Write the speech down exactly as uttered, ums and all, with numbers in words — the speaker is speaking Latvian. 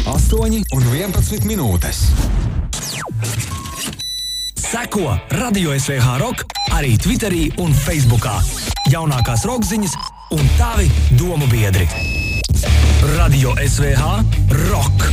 astoņi un vienpadsmit minūtes. Seko Radio S V H Rock arī Twitterī un Facebookā. Jaunākās rokziņas un tavi domu biedri. Radio S V H Rock.